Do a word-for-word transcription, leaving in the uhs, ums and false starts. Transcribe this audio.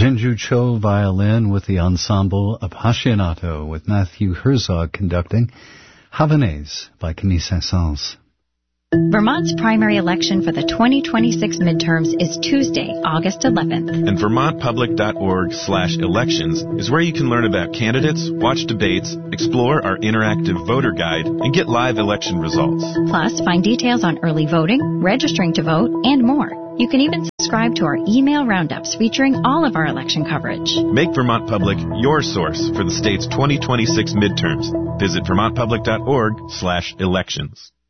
Jinju Cho violin with the ensemble Appassionato with Matthew Herzog conducting Havanaise by Camille Saint-Saëns. Vermont's primary election for the twenty twenty-six midterms is Tuesday, August eleventh. And vermontpublic.org slash elections is where you can learn about candidates, watch debates, explore our interactive voter guide, and get live election results. Plus, find details on early voting, registering to vote, and more. You can even subscribe to our email roundups featuring all of our election coverage. Make Vermont Public your source for the state's twenty twenty-six midterms. Visit vermontpublic.org slash elections.